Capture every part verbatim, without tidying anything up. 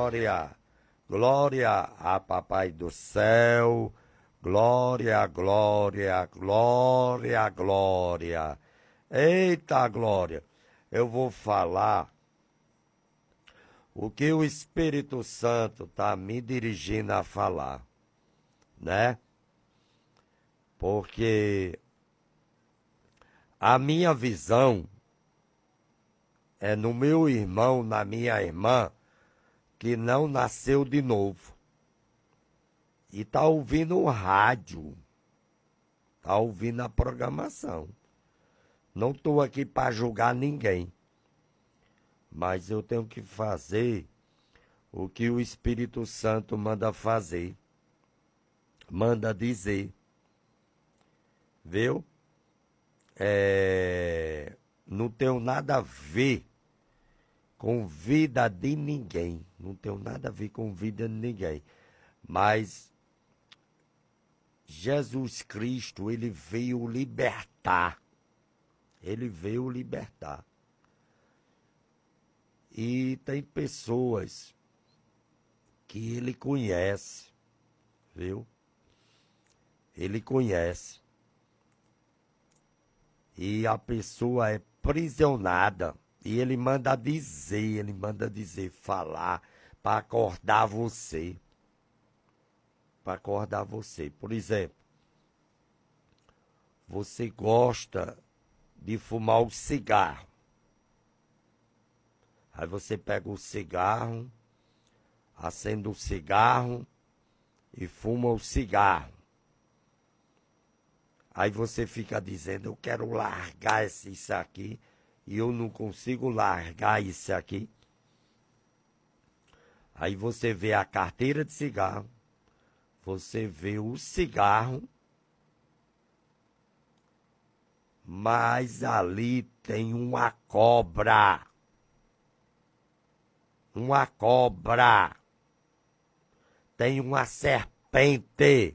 glória, glória a Papai do céu, glória, glória, glória, glória. Eita glória, eu vou falar o que o Espírito Santo está me dirigindo a falar, né? Porque a minha visão é no meu irmão, na minha irmã, que não nasceu de novo. E está ouvindo o rádio, está ouvindo a programação. Não estou aqui para julgar ninguém, mas eu tenho que fazer o que o Espírito Santo manda fazer, manda dizer, viu? É, não tenho nada a ver com vida de ninguém, não tenho nada a ver com vida de ninguém, mas Jesus Cristo, ele veio libertar, ele veio libertar. E tem pessoas que ele conhece, viu? Ele conhece. E a pessoa é prisionada. E ele manda dizer, ele manda dizer, falar, para acordar você. Para acordar você. Por exemplo, você gosta de fumar o cigarro. Aí você pega o cigarro, acende o cigarro e fuma o cigarro. Aí você fica dizendo, eu quero largar esse, isso aqui, e eu não consigo largar isso aqui. Aí você vê a carteira de cigarro, você vê o cigarro, mas ali tem uma cobra. Uma cobra. Tem uma serpente.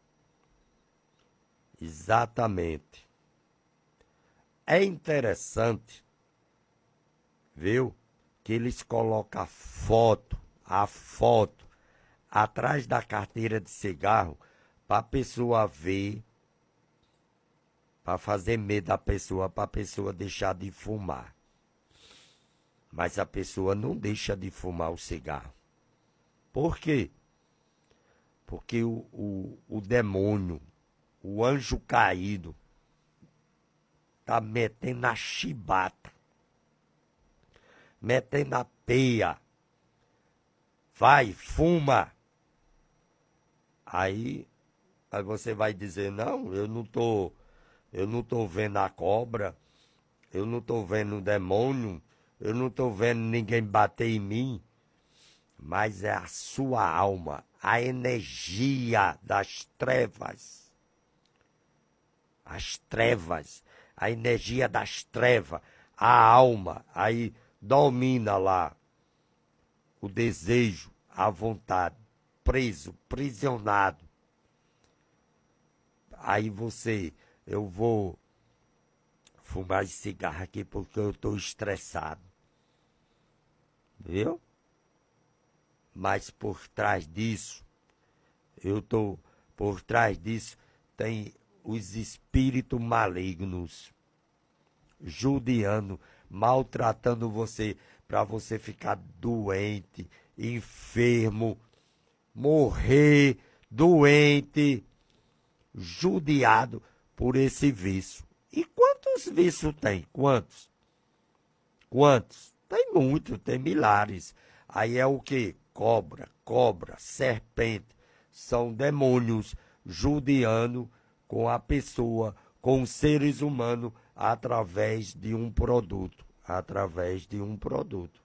Exatamente. É interessante, viu, que eles colocam a foto, a foto, atrás da carteira de cigarro, para a pessoa ver, para fazer medo da pessoa, para a pessoa deixar de fumar. Mas a pessoa não deixa de fumar o cigarro. Por quê? Porque o, o, o demônio, o anjo caído, tá metendo a chibata, metendo a peia. Vai, fuma. Aí, aí você vai dizer, não, eu não tô, eu não tô vendo a cobra, eu não tô vendo o demônio, eu não tô vendo ninguém bater em mim. Mas é a sua alma, a energia das trevas. As trevas, a energia das trevas, a alma, aí domina lá o desejo, a vontade, preso, prisionado. Aí você, eu vou fumar esse cigarro aqui porque eu estou estressado. Viu? Mas por trás disso, eu tô, por trás disso, tem os espíritos malignos, judiando, maltratando você, para você ficar doente, enfermo, morrer doente, judiado por esse vício. E quantos vícios tem? Quantos? Quantos? Tem muito, tem milhares. Aí é o quê? Cobra, cobra, serpente, são demônios judiando com a pessoa, com os seres humanos, através de um produto, através de um produto.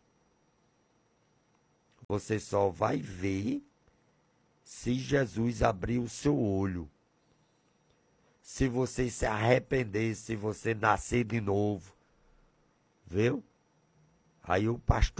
Você só vai ver se Jesus abrir o seu olho, se você se arrepender, se você nascer de novo, viu? Aí o pastor